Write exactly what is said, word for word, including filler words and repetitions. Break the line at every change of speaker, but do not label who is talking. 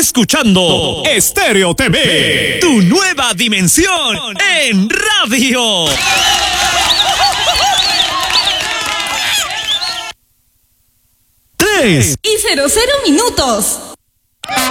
escuchando Estéreo T V, tu nueva dimensión en radio. Tres
y cero cero minutos.